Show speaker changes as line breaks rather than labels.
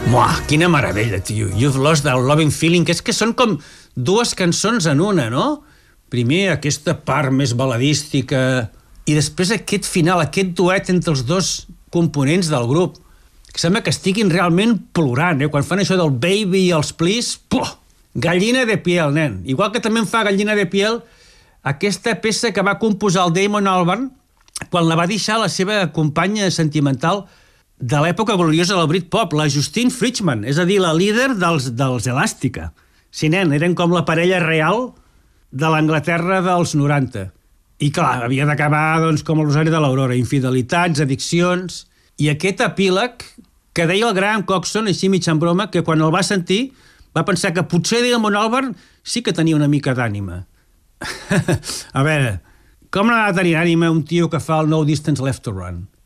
Muah, quina meravella, tio. You've Lost That Loving Feeling, que és que són com dues cançons en una, no? Primer aquesta part més baladística i després aquest final, aquest duet entre els dos components del grup, que sembla que estiguin realment plorant, Quan fan això del baby i els please, puh, gallina de piel, nen. Igual que també em fa gallina de piel aquesta peça que va composar el Damon Albarn quan la va deixar la seva companya sentimental de l'època gloriosa del Britpop, la Justine Frischmann, és a dir, la líder dels Elàstica. Sí, nen, eren com la parella real de l'Anglaterra dels 90. I clar, havia d'acabar doncs, com el Rosari de l'Aurora, infidelitats, addiccions... I aquest epíleg que deia el Graham Coxon, així mig en broma, que quan el va sentir va pensar que potser Damon Albarn sí que tenia una mica d'ànima. A veure, com n'ha de tenir ànima un tio que fa el No Distance Left to Run?